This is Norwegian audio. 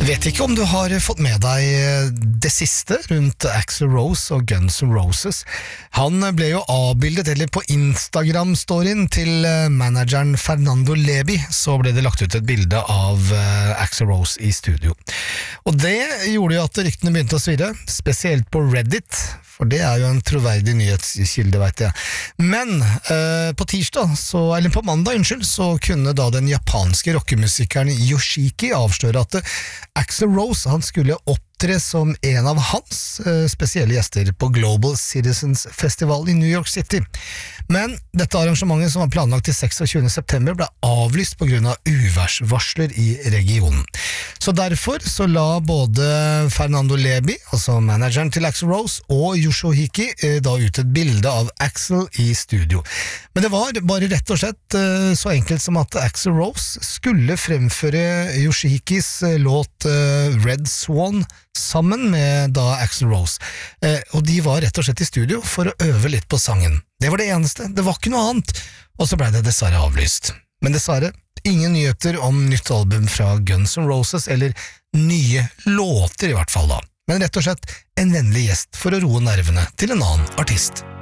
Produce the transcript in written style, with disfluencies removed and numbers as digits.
Vet ikke om du har fått med deg det siste rundt Axl Rose og Guns N' Roses. Han ble jo avbildet, eller på Instagram-storyen til manageren Fernando Levi, så ble det lagt ut et bilde av Axl Rose i studio. Og det gjorde jo at ryktene begynte å svirre, spesielt på Reddit, for det er jo en troverdig nyhetskilde, vet jeg. Men på mandag, så kunne da den japanske rockemusikeren Yoshiki avsløre at Axl Rose, han skulle opptre som en av hans spesielle gjester på Global Citizens Festival i New York City. Men dette arrangementet, som var planlagt til 26. september, ble avlyst på grunn av uværsvarsler i regionen. Så derfor så la både Fernando Levi, altså manageren til Axl Rose, og Yoshihiki da ut et bilde av Axl i studio. Men det var bare rett og slett så enkelt som at Axl Rose skulle fremføre Yoshihikis låt Red Swan sammen med da Axl Rose. Og de var rett og slett i studio for å øve litt på sangen. Det var det eneste, det var ikke noe annet. Og så ble det dessverre avlyst. Men dessverre, ingen nyheter om nytt album fra Guns N' Roses, eller nye låter i hvert fall da. Men rett og slett en vennlig gjest for å roe nervene til en annen artist.